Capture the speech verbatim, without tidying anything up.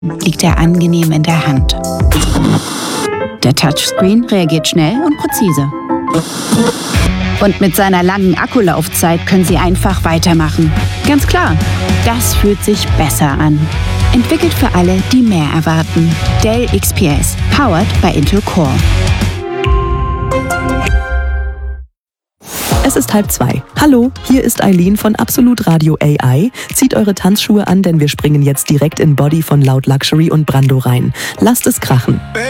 liegt er angenehm in der Hand. Der Touchscreen reagiert schnell und präzise. Und mit seiner langen Akkulaufzeit können Sie einfach weitermachen. Ganz klar, das fühlt sich besser an. Entwickelt für alle, die mehr erwarten. Dell X P S, powered by Intel Core. Es ist halb zwei. Hallo, hier ist Eileen von Absolut Radio A I. Zieht eure Tanzschuhe an, denn wir springen jetzt direkt in Body von Loud Luxury und Brando rein. Lasst es krachen.